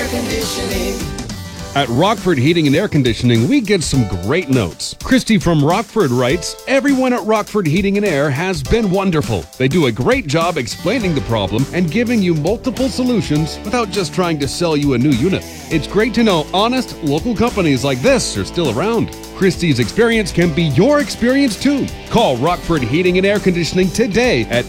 Air Conditioning. At Rockford Heating and Air Conditioning, we get some great notes. Christy from Rockford writes, "Everyone at Rockford Heating and Air has been wonderful. They do a great job explaining the problem and giving you multiple solutions without just trying to sell you a new unit. It's great to know honest, local companies like this are still around. Christy's experience can be your experience too. Call Rockford Heating and Air Conditioning today at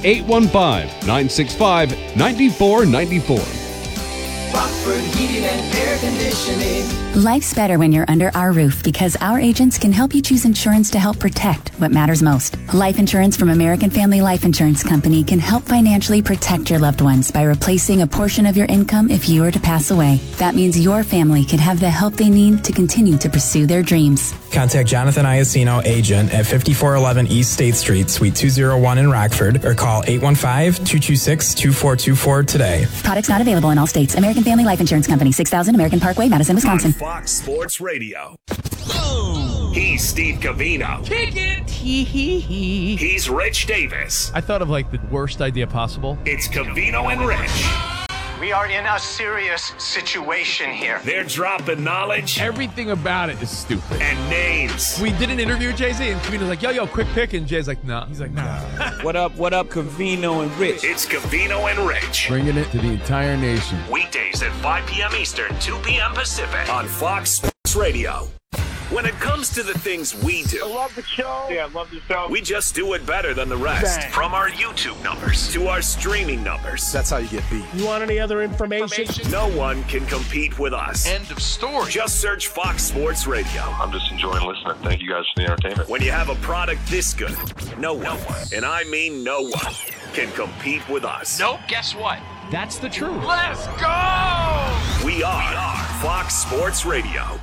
815-965-9494. Rockford Heating and Air Conditioning. Life's better when you're under our roof because our agents can help you choose insurance to help protect what matters most. Life insurance from American Family Life Insurance Company can help financially protect your loved ones by replacing a portion of your income if you were to pass away. That means your family can have the help they need to continue to pursue their dreams. Contact Jonathan Iacino, agent at 5411 East State Street, Suite 201 in Rockford, or call 815-226-2424 today. Products not available in all states. American Family Life Insurance Company, 6000 American Parkway, Madison, Wisconsin. Fox Sports Radio. He's Steve Covino. Kick it. He's Rich Davis. I thought of like the worst idea possible. It's Covino and Rich. We are in a serious situation here. They're dropping knowledge Everything about it is stupid. and names. We did an interview with Jay-Z, and Covino's like, yo, quick pick. And Jay's like, no. He's like, no. What up, Covino and Rich? It's Covino and Rich. Bringing it to the entire nation. Weekdays at 5 p.m. Eastern, 2 p.m. Pacific on Fox Sports Radio. When it comes to the things we do, I love the show. Yeah, I love the show. we just do it better than the rest. Bang. From our YouTube numbers to our streaming numbers, That's how you get beat. You want any other information? no one can compete with us. End of story. Just search Fox Sports Radio. I'm just enjoying listening. Thank you guys for the entertainment. When you have a product this good, no one, and I mean no one, can compete with us. Nope, guess what? That's the truth. Let's go! We are Fox Sports Radio.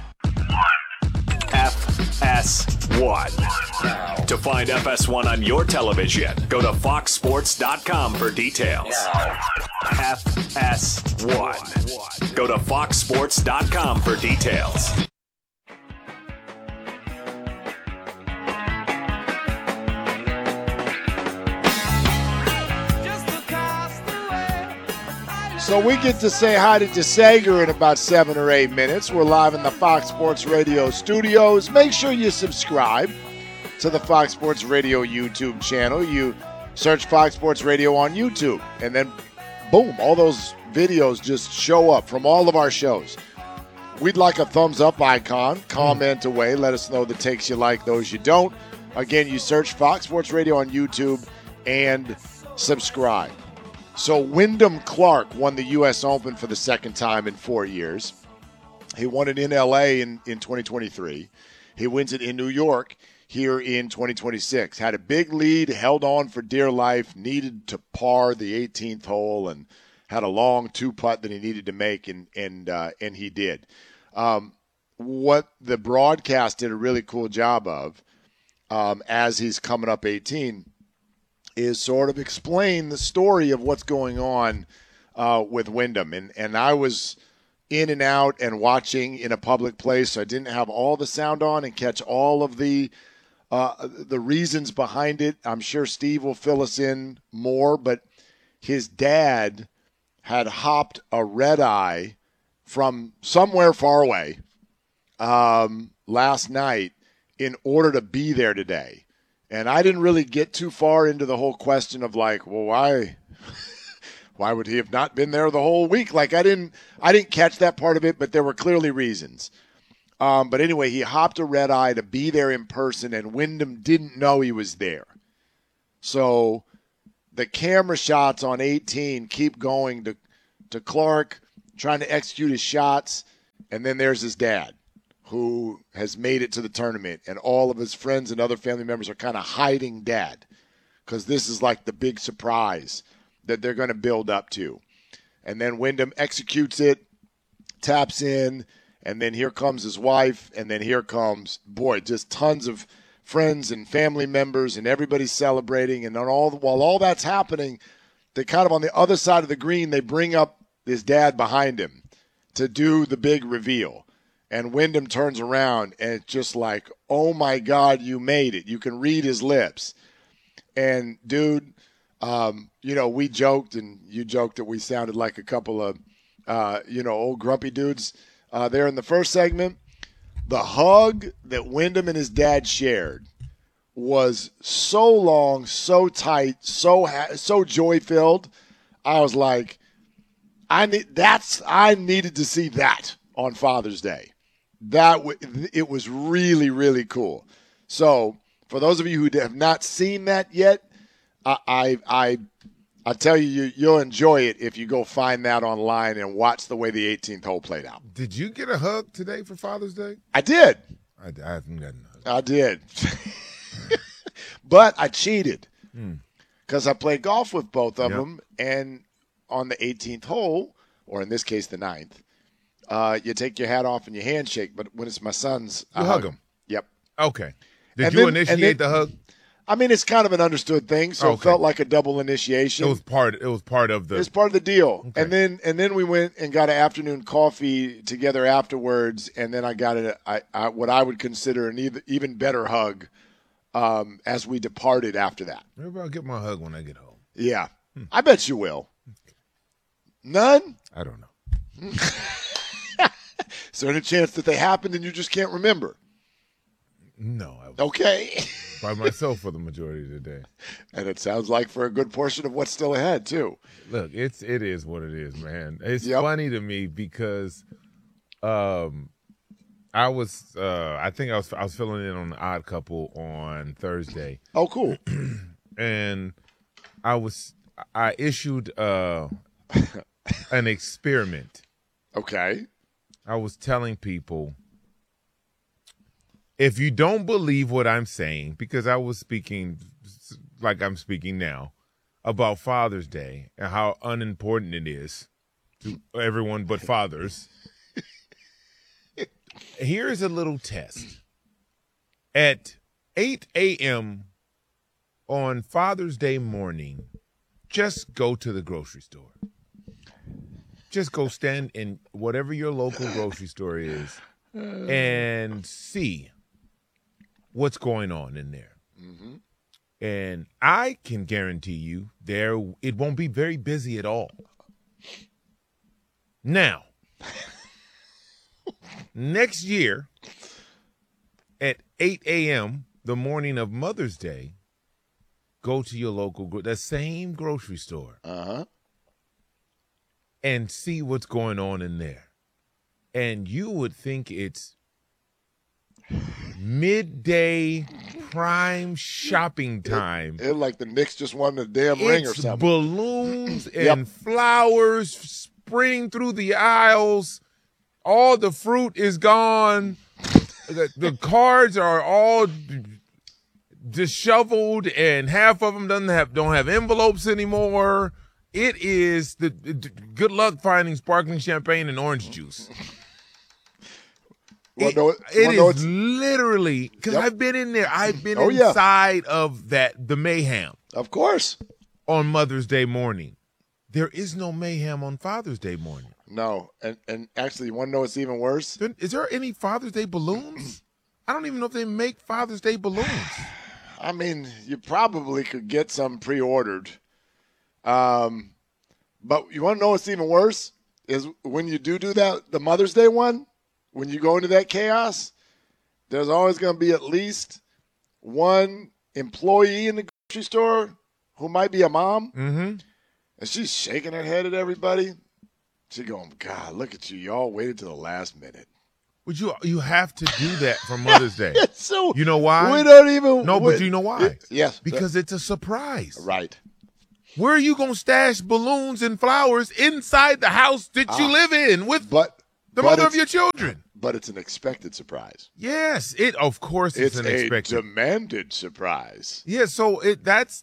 FS1. To find FS1 on your television, go to foxsports.com for details. FS1. Go to foxsports.com for details. So we get to say hi to DeSager in about 7 or 8 minutes. We're live in the Fox Sports Radio studios. Make sure you subscribe to the Fox Sports Radio YouTube channel. You search Fox Sports Radio on YouTube, and then boom, all those videos just show up from all of our shows. We'd like a thumbs up icon. Comment away. Let us know the takes you like, those you don't. Again, you search Fox Sports Radio on YouTube and subscribe. So Wyndham Clark won the U.S. Open for the second time in 4 years. He won it in L.A. in 2023. He wins it in New York here in 2026. Had a big lead, held on for dear life, needed to par the 18th hole, and had a long two-putt that he needed to make, and he did. What the broadcast did a really cool job of, as he's coming up 18, is sort of explain the story of what's going on with Wyndham. And I was in and out and watching in a public place, so I didn't have all the sound on and catch all of the reasons behind it. I'm sure Steve will fill us in more, but his dad had hopped a red eye from somewhere far away last night in order to be there today. And I didn't really get too far into the whole question of like, well, why would he have not been there the whole week? Like I didn't catch that part of it, but there were clearly reasons. But anyway, he hopped a red eye to be there in person, and Wyndham didn't know he was there. So the camera shots on 18 keep going to Clark trying to execute his shots, and then there's his dad, who has made it to the tournament, and all of his friends and other family members are kind of hiding dad because this is like the big surprise that they're going to build up to. And then Wyndham executes it, taps in, and then here comes his wife, and then here comes, just tons of friends and family members, and everybody's celebrating. And then while all that's happening, they kind of on the other side of the green, they bring up his dad behind him to do the big reveal. And Wyndham turns around, and it's just like, oh, my God, you made it. You can read his lips. And, dude, we joked, and you joked that we sounded like a couple of old grumpy dudes there in the first segment. The hug that Wyndham and his dad shared was so long, so tight, so joy-filled. I was like, I needed to see that on Father's Day. It was really, really cool. So for those of you who have not seen that yet, I tell you, you'll enjoy it if you go find that online and watch the way the 18th hole played out. Did you get a hug today for Father's Day? I did. I haven't gotten a hug. I did. But I cheated because I played golf with both of them, and on the 18th hole, or in this case the 9th, you take your hat off and you handshake. But when it's my son's, I hug him. Yep. Okay. Did you initiate the hug? I mean, it's kind of an understood thing, so it felt like a double initiation. It was part of the. It's part of the deal. Okay. And then we went and got an afternoon coffee together afterwards, and then I got what I would consider an even better hug as we departed after that. Maybe I'll get my hug when I get home. Yeah, I bet you will. None? I don't know. Is there any chance that they happened and you just can't remember? No. I was okay. by myself for the majority of the day. And it sounds like for a good portion of what's still ahead, too. Look, it is what it is, man. It's funny to me because I think I was filling in on The Odd Couple on Thursday. Oh, cool. And I issued an experiment. Okay. I was telling people, if you don't believe what I'm saying, because I was speaking like I'm speaking now about Father's Day and how unimportant it is to everyone but fathers, here's a little test. At 8 a.m. on Father's Day morning, just go to the grocery store. Just go stand in whatever your local grocery store is and see what's going on in there. Mm-hmm. And I can guarantee you it won't be very busy at all. Now, next year at 8 a.m., the morning of Mother's Day, go to your local, the same grocery store. Uh-huh. And see what's going on in there. And you would think it's midday prime shopping time. It like the Knicks just won the damn ring or something. Balloons and flowers spraying through the aisles. All the fruit is gone. The cards are all disheveled, and half of them don't have envelopes anymore. It is the good luck finding sparkling champagne and orange juice. It is literally, because I've been in there. I've been inside of the mayhem. Of course. On Mother's Day morning. There is no mayhem on Father's Day morning. No. And actually, you want to know what's even worse? Is there any Father's Day balloons? I don't even know if they make Father's Day balloons. I mean, you probably could get some pre-ordered. But you want to know what's even worse? Is when you do that, the Mother's Day one, when you go into that chaos, there's always going to be at least one employee in the grocery store who might be a mom. Mm-hmm. And she's shaking her head at everybody. She's going, God, look at you. Y'all waited till the last minute. Would you have to do that for Mother's Day? So you know why? We don't even. No, but you know why? Yes. Because it's a surprise. Right. Where are you going to stash balloons and flowers inside the house that you live in with the mother of your children? But it's an expected surprise. Yes, of course it's an expected. It's a demanded surprise. Yeah, so that's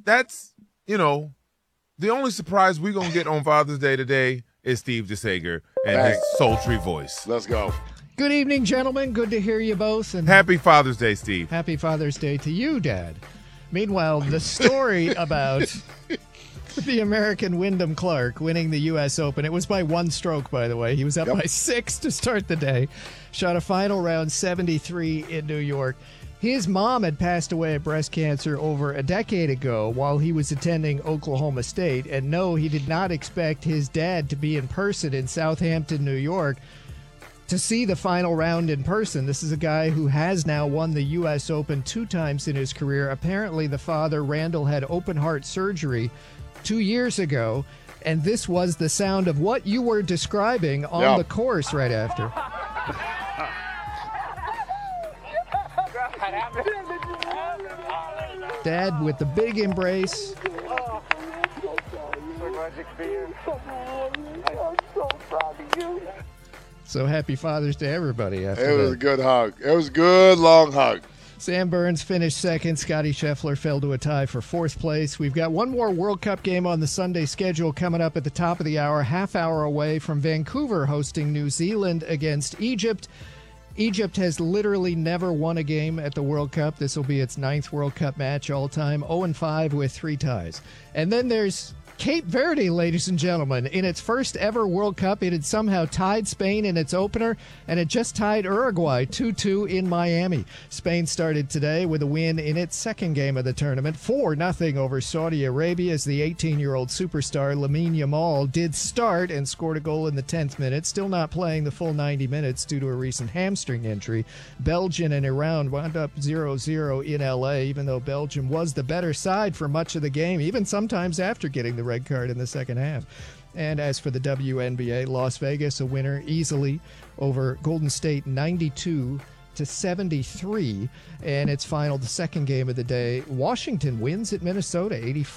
the only surprise we're going to get on Father's Day today is Steve DeSager and his sultry voice. Let's go. Good evening, gentlemen. Good to hear you both. And happy Father's Day, Steve. Happy Father's Day to you, Dad. Meanwhile, the story about the American Wyndham Clark winning the U.S. Open. It was by one stroke, by the way. He was up by 6 to start the day. Shot a final round 73 in New York. His mom had passed away of breast cancer over a decade ago while he was attending Oklahoma State. And no, he did not expect his dad to be in person in Southampton, New York, to see the final round in person. This is a guy who has now won the U.S. Open 2 times in his career. Apparently, the father, Randall, had open heart surgery 2 years ago, and this was the sound of what you were describing on the course right after. Dad with the big embrace. So happy Father's Day, everybody. After it was a good hug. It was a good, long hug. Sam Burns finished second. Scotty Scheffler fell to a tie for 4th place. We've got one more World Cup game on the Sunday schedule coming up at the top of the hour, half hour away from Vancouver, hosting New Zealand against Egypt. Egypt has literally never won a game at the World Cup. This will be its 9th World Cup match all time, 0-5 with 3 ties. And then there's Cape Verde, ladies and gentlemen. In its first ever World Cup, it had somehow tied Spain in its opener, and it just tied Uruguay 2-2 in Miami. Spain started today with a win in its second game of the tournament, 4-0 over Saudi Arabia, as the 18-year-old superstar Lamine Yamal did start and scored a goal in the 10th minute, still not playing the full 90 minutes due to a recent hamstring injury. Belgium and Iran wound up 0-0 in L.A., even though Belgium was the better side for much of the game, even sometimes after getting the red card in the second half. And as for the WNBA, Las Vegas a winner easily over Golden State 92-73, and its final, the second game of the day. Washington wins at Minnesota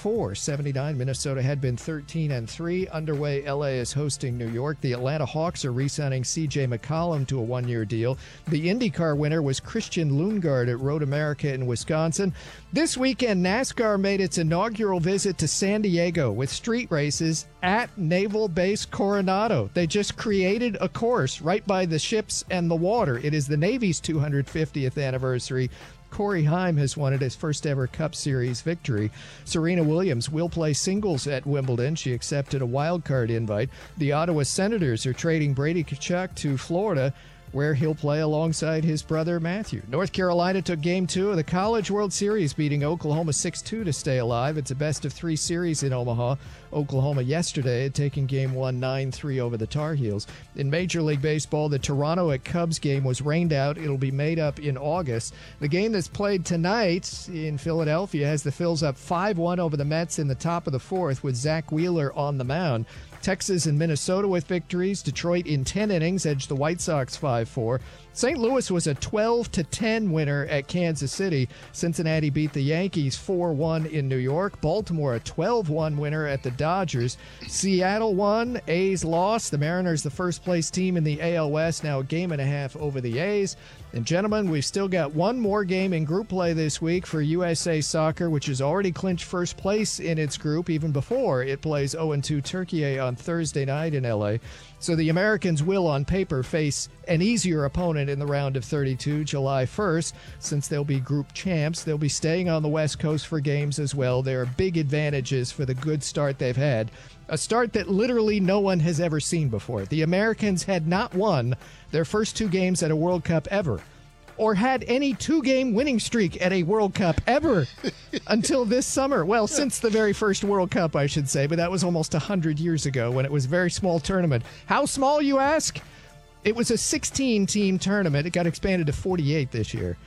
84-79. Minnesota had been 13-3. Underway, LA is hosting New York. The Atlanta Hawks are re-signing CJ McCollum to a 1-year deal. The IndyCar winner was Christian Lundgaard at Road America in Wisconsin. This weekend, NASCAR made its inaugural visit to San Diego with street races at Naval Base Coronado. They just created a course right by the ships and the water. It is the Navy's 250th anniversary. Corey Haim has won it, his first ever Cup Series victory. Serena Williams will play singles at Wimbledon. She accepted a wild card invite. The Ottawa Senators are trading Brady Tkachuk to Florida, where he'll play alongside his brother Matthew. North Carolina took Game 2 of the College World Series, beating Oklahoma 6-2 to stay alive. It's a best-of-3 series in Omaha. Oklahoma yesterday had taken Game 1 9-3 over the Tar Heels. In Major League Baseball, the Toronto at Cubs game was rained out. It'll be made up in August. The game that's played tonight in Philadelphia has the Phils up 5-1 over the Mets in the top of the 4th with Zach Wheeler on the mound. Texas and Minnesota with victories. Detroit in 10 innings edged the White Sox 5-4. St. Louis was a 12-10 winner at Kansas City. Cincinnati beat the Yankees 4-1 in New York. Baltimore a 12-1 winner at the Dodgers. Seattle won. A's lost. The Mariners the first place team in the AL West, now a game and a half over the A's. And gentlemen, we've still got one more game in group play this week for USA Soccer, which has already clinched first place in its group even before it plays 0-2 Turkey on Thursday night in LA. So the Americans will, on paper, face an easier opponent in the round of 32 July 1st. Since they'll be group champs, they'll be staying on the West Coast for games as well. There are big advantages for the good start they've had. A start that literally no one has ever seen before. The Americans had not won their first 2 games at a World Cup ever, or had any 2-game winning streak at a World Cup ever until this summer. Well, since the very first World Cup, I should say, but that was almost 100 years ago when it was a very small tournament. How small, you ask? It was a 16-team tournament. It got expanded to 48 this year.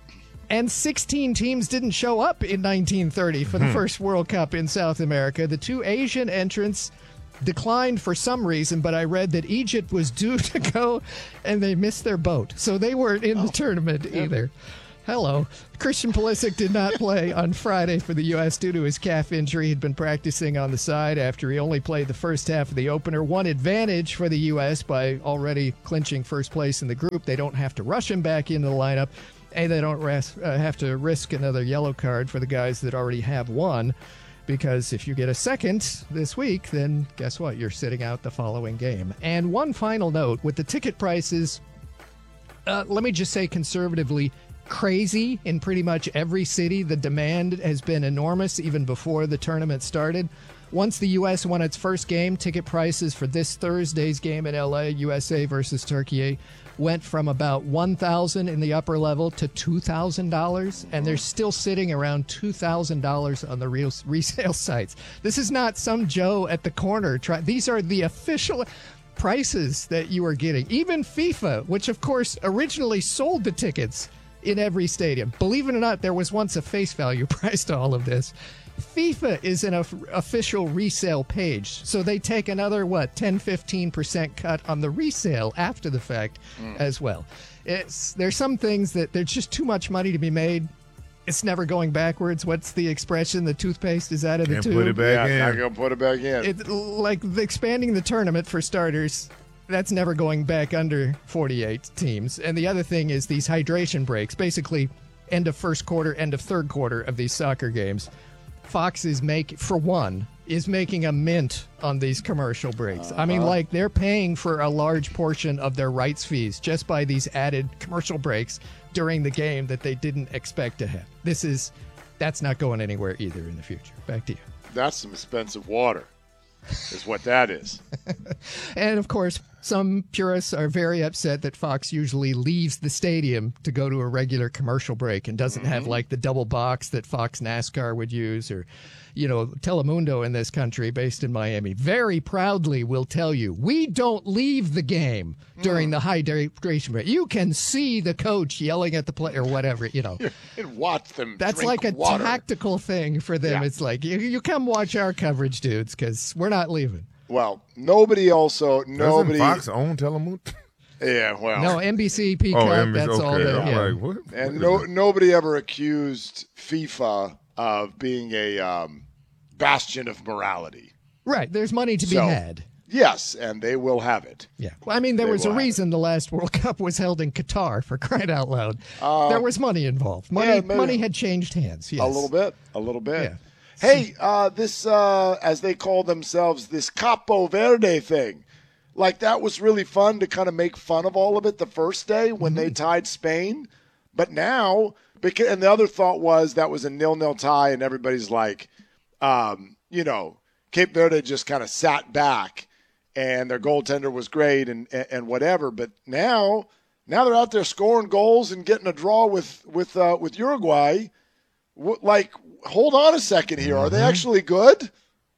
And 16 teams didn't show up in 1930 for the first World Cup in South America. The 2 Asian entrants declined for some reason, but I read that Egypt was due to go and they missed their boat. So they weren't in the tournament either. Hello. Christian Pulisic did not play on Friday for the U.S. due to his calf injury. He'd been practicing on the side after he only played the first half of the opener. One advantage for the U.S. by already clinching first place in the group. They don't have to rush him back into the lineup. And they don't have to risk another yellow card for the guys that already have one, because if you get a second this week, then guess what? You're sitting out the following game. And one final note, with the ticket prices, let me just say conservatively, crazy in pretty much every city. The demand has been enormous even before the tournament started. Once the U.S. won its first game, ticket prices for this Thursday's game in L.A., USA versus Turkey, went from about $1,000 in the upper level to $2,000, and they're still sitting around $2,000 on the resale sites. This is not some Joe at the corner. These are the official prices that you are getting. Even FIFA, which of course originally sold the tickets in every stadium. Believe it or not, there was once a face value price to all of this. FIFA is an official resale page, so they take another, 10-15% cut on the resale after the fact as well. There's some things that there's just too much money to be made. It's never going backwards. What's the expression? The toothpaste is out of the tube. Put it back in. Not gonna put it back in. Like expanding the tournament for starters, that's never going back under 48 teams. And the other thing is these hydration breaks, basically end of first quarter, end of third quarter of these soccer games. Fox is making a mint on these commercial breaks. I mean, like, they're paying for a large portion of their rights fees just by these added commercial breaks during the game that they didn't expect to have. That's not going anywhere either in the future. Back to you. That's some expensive water, is what that is. And, of course, some purists are very upset that Fox usually leaves the stadium to go to a regular commercial break and doesn't have, like, the double box that Fox NASCAR would use, or, Telemundo in this country, based in Miami, very proudly will tell you, we don't leave the game during the hydration break. You can see the coach yelling at the player or whatever, And watch them That's drink like a water. tactical thing for them. Yeah. It's like, you come watch our coverage, dudes, because we're not leaving. Well, nobody. Doesn't Fox own Telemundo? Yeah, well. No, NBC, Peacock, that's all. I'm like, what? And nobody ever accused FIFA of being a bastion of morality. Right, there's money to be had. Yes, and they will have it. Yeah. Well, I mean, there was a reason the last World Cup was held in Qatar, for crying out loud. There was money involved. Money had changed hands. Yes. A little bit. Yeah. Hey, this, as they call themselves, this Capo Verde thing, like, that was really fun to kind of make fun of all of it the first day when they tied Spain. But now, and the other thought was that was a 0-0 tie, and everybody's like, Cape Verde just kind of sat back, and their goaltender was great and whatever. But now they're out there scoring goals and getting a draw with Uruguay. Like, hold on a second here. Are they actually good?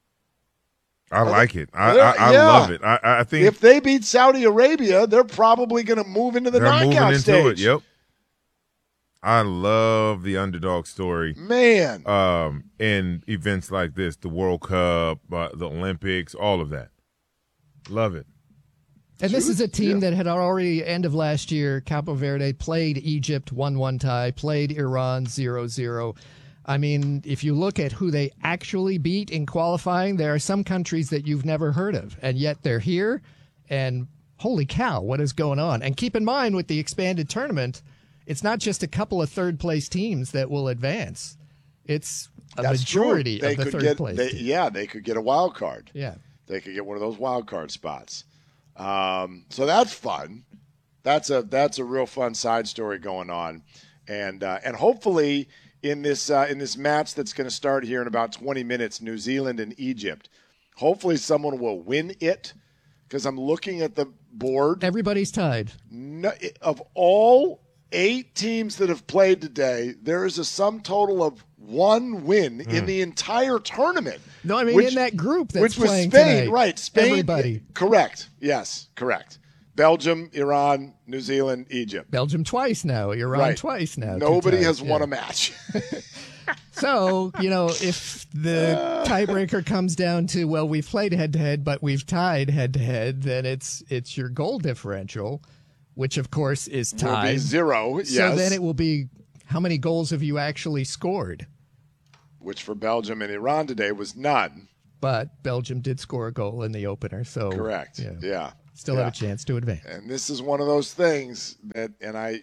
I like it. I love it. I think if they beat Saudi Arabia, they're probably going to move into the knockout stage. It. Yep. I love the underdog story, man. In events like this, the World Cup, the Olympics, all of that. Love it. And this is a team that had already, end of last year, Capo Verde played Egypt 1-1 tie, played Iran 0-0. I mean, if you look at who they actually beat in qualifying, there are some countries that you've never heard of, and yet they're here, and holy cow, what is going on? And keep in mind, with the expanded tournament, it's not just a couple of third-place teams that will advance. It's That's majority true. of the third-place teams. Yeah, they could get a wild card. Yeah. They could get one of those wild card spots. So that's fun. That's a real fun side story going on, and hopefully in this match that's going to start here in about 20 minutes, New Zealand and Egypt. Hopefully someone will win it, because I'm looking at the board. Everybody's tied. Of all 8 teams that have played today, there is a sum total of 1 win in the entire tournament. No, I mean, in that group that's which was playing Spain, tonight, right? Spain, everybody. Correct. Yes, correct. Belgium, Iran, New Zealand, Egypt. Belgium twice now. Iran twice now. Nobody has won a match. So, if the tiebreaker comes down to, well, we've played head-to-head, but we've tied head-to-head, then it's your goal differential, which, of course, is tied. Will be 0, yes. So then it will be, how many goals have you actually scored? Which for Belgium and Iran today was none. But Belgium did score a goal in the opener, so correct. Yeah. Still have a chance to advance. And this is one of those things that, and I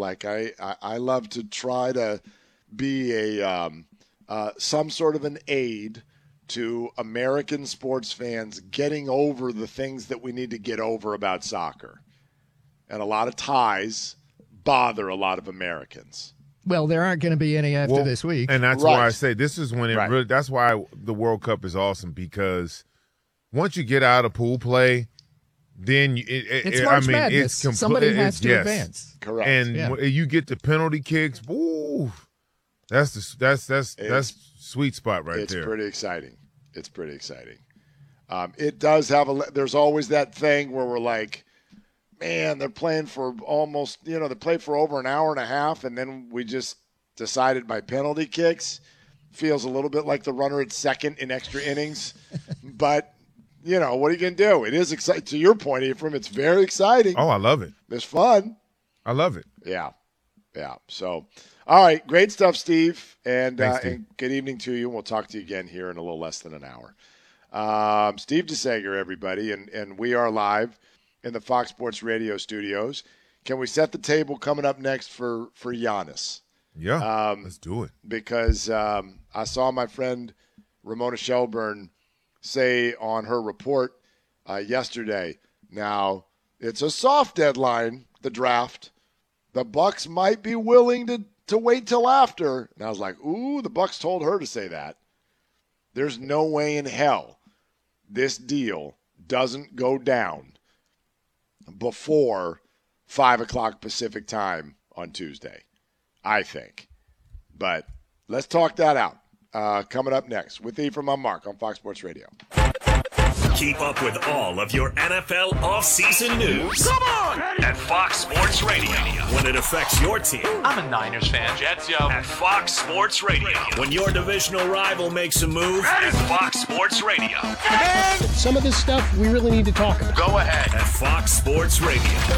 love to try to be a some sort of an aid to American sports fans getting over the things that we need to get over about soccer. And a lot of ties bother a lot of Americans. Well, there aren't going to be any after this week. And that's why I say this is when it really, that's why the World Cup is awesome, because once you get out of pool play, then it's March Madness. Somebody has to advance. Correct. And you get the penalty kicks. Ooh, that's sweet spot right there. It's pretty exciting. It's pretty exciting. It does have there's always that thing where we're like, man, they're playing for almost, they played for over an hour and a half, and then we just decided by penalty kicks. Feels a little bit like the runner at second in extra innings. But, what are you going to do? It is exciting. To your point, Ephraim, it's very exciting. Oh, I love it. It's fun. I love it. Yeah. So, all right, great stuff, Steve. And, Thanks, Steve. and good evening to you. And we'll talk to you again here in a little less than an hour. Steve DeSager, everybody, and we are live in the Fox Sports Radio studios. Can we set the table coming up next for Giannis? Yeah, let's do it. Because I saw my friend Ramona Shelburne say on her report yesterday, now it's a soft deadline, the draft. The Bucks might be willing to wait till after. And I was like, ooh, the Bucks told her to say that. There's no way in hell this deal doesn't go down before 5 o'clock Pacific time on Tuesday, I think. But let's talk that out. Coming up next with Ephraim and Mark on Fox Sports Radio. Keep up with all of your NFL offseason news. Come on! At Fox Sports Radio. When it affects your team. I'm a Niners fan. Jets, yo. At Fox Sports Radio. When your divisional rival makes a move. At Fox Sports Radio. And some of this stuff we really need to talk about. Go ahead. At Fox Sports Radio.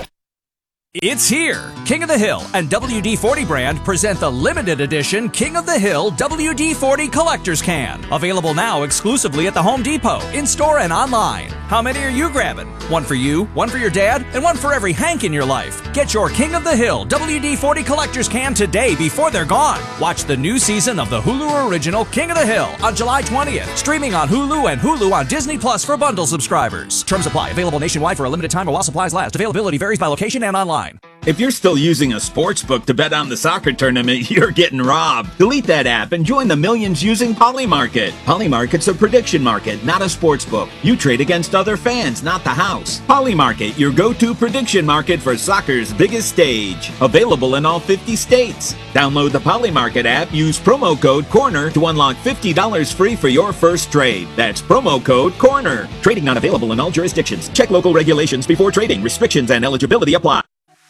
It's here. King of the Hill and WD-40 brand present the limited edition King of the Hill WD-40 Collector's Can. Available now exclusively at the Home Depot, in-store and online. How many are you grabbing? One for you, one for your dad, and one for every Hank in your life. Get your King of the Hill WD-40 Collector's Can today before they're gone. Watch the new season of the Hulu original King of the Hill on July 20th. Streaming on Hulu and Hulu on Disney Plus for bundle subscribers. Terms apply. Available nationwide for a limited time while supplies last. Availability varies by location and online. If you're still using a sports book to bet on the soccer tournament, you're getting robbed. Delete that app and join the millions using Polymarket. Polymarket's a prediction market, not a sports book. You trade against other fans, not the house. Polymarket, your go-to prediction market for soccer's biggest stage. Available in all 50 states. Download the Polymarket app, use promo code CORNER to unlock $50 free for your first trade. That's promo code CORNER. Trading not available in all jurisdictions. Check local regulations before trading. Restrictions and eligibility apply.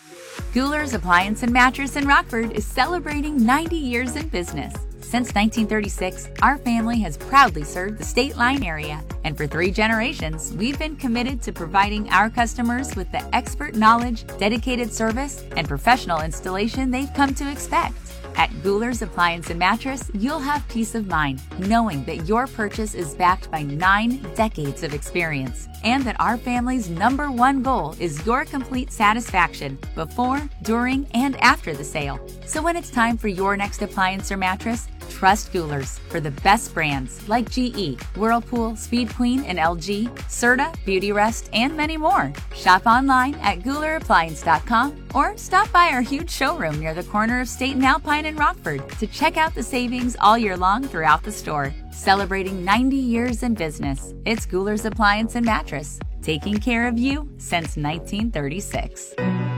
Goulers Appliance and Mattress in Rockford is celebrating 90 years in business. Since 1936, our family has proudly served the State Line area, and for 3 generations, we've been committed to providing our customers with the expert knowledge, dedicated service, and professional installation they've come to expect. At Goulers Appliance and Mattress, you'll have peace of mind knowing that your purchase is backed by 9 decades of experience, and that our family's #1 goal is your complete satisfaction before, during, and after the sale. So when it's time for your next appliance or mattress, trust Goulers for the best brands like GE, Whirlpool, Speed Queen, and LG, Serta, Beautyrest, and many more. Shop online at GoulerAppliance.com or stop by our huge showroom near the corner of State and Alpine in Rockford to check out the savings all year long throughout the store. Celebrating 90 years in business, it's Goulers Appliance and Mattress, taking care of you since 1936.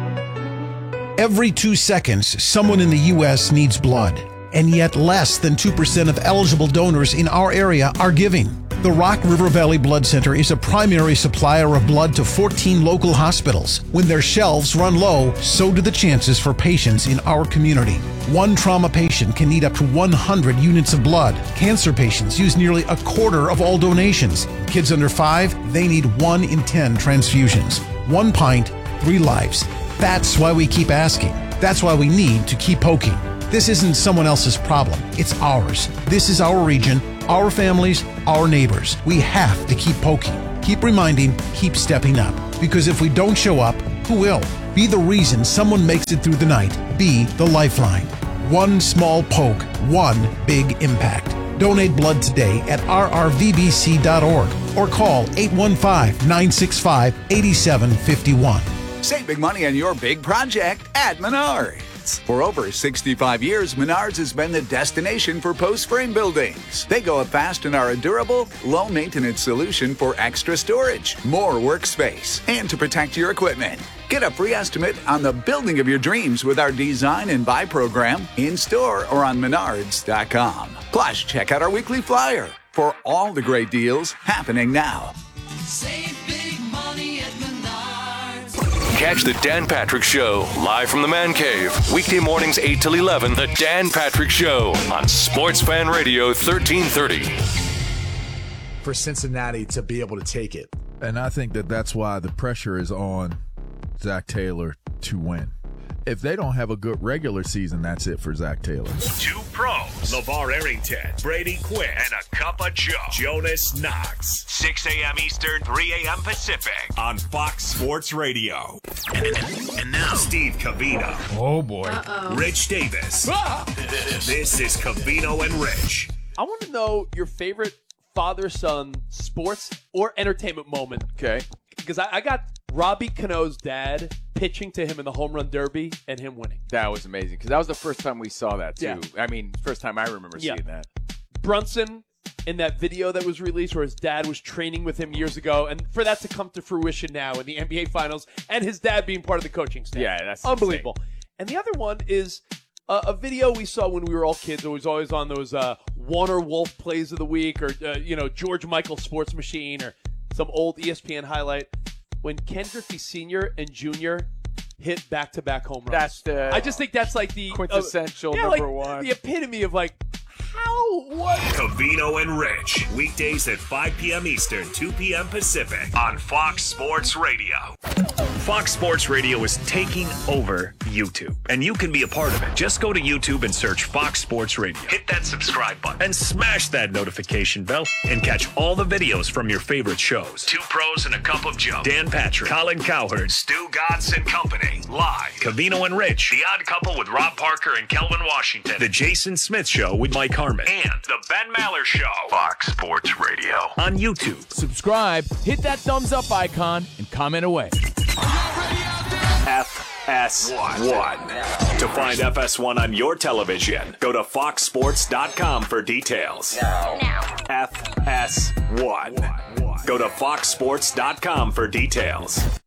Every 2 seconds, someone in the U.S. needs blood. And yet less than 2% of eligible donors in our area are giving. The Rock River Valley Blood Center is a primary supplier of blood to 14 local hospitals. When their shelves run low, so do the chances for patients in our community. One trauma patient can need up to 100 units of blood. Cancer patients use nearly a quarter of all donations. Kids under 5, they need 1 in 10 transfusions. 1 pint, 3 lives. That's why we keep asking. That's why we need to keep poking. This isn't someone else's problem. It's ours. This is our region, our families, our neighbors. We have to keep poking, keep reminding, keep stepping up. Because if we don't show up, who will? Be the reason someone makes it through the night. Be the lifeline. One small poke, one big impact. Donate blood today at rrvbc.org or call 815-965-8751. Save big money on your big project at Menards. Menards. For over 65 years, Menards has been the destination for post-frame buildings. They go up fast and are a durable, low-maintenance solution for extra storage, more workspace, and to protect your equipment. Get a free estimate on the building of your dreams with our Design and Buy program in-store or on Menards.com. Plus, check out our weekly flyer for all the great deals happening now. Save big money at Menards. Catch the Dan Patrick Show live from the Man Cave. Weekday mornings 8 till 11. The Dan Patrick Show on Sports Fan Radio 1330. For Cincinnati to be able to take it. And I think that's why the pressure is on Zach Taylor to win. If they don't have a good regular season, that's it for Zach Taylor. Two pros, LeVar Arrington, Brady Quinn, and a cup of Joe, Jonas Knox. 6 a.m. Eastern, 3 a.m. Pacific on Fox Sports Radio. And now, Steve Covino. Oh, boy. Rich Davis. This is Covino and Rich. I want to know your favorite father-son sports or entertainment moment. Okay. Because I got Robbie Cano's dad pitching to him in the home run derby and him winning. That was amazing because that was the first time we saw that, too. Yeah. I mean, first time I remember seeing that. Brunson in that video that was released where his dad was training with him years ago, and for that to come to fruition now in the NBA Finals and his dad being part of the coaching staff. Yeah, that's unbelievable. Insane. And the other one is a video we saw when we were all kids. It was always on those Warner Wolf plays of the week or, George Michael Sports Machine or some old ESPN highlight. When Ken Griffey Sr. and Jr. hit back-to-back home runs. I just think that's like the quintessential number one. The epitome of what? Covino and Rich. Weekdays at 5 p.m. Eastern, 2 p.m. Pacific on Fox Sports Radio. Fox Sports Radio is taking over YouTube, and you can be a part of it. Just go to YouTube and search Fox Sports Radio. Hit that subscribe button and smash that notification bell and catch all the videos from your favorite shows. Two Pros and a Cup of Joe. Dan Patrick, Colin Cowherd, Stu Godson and Company. Live. Covino and Rich. The Odd Couple with Rob Parker and Kelvin Washington. The Jason Smith Show with Mike Harmon. And The Ben Maller Show. Fox Sports Radio. On YouTube. Subscribe, hit that thumbs up icon, and comment away. FS1. To find FS1 on your television, go to foxsports.com for details. FS1. Go to foxsports.com for details.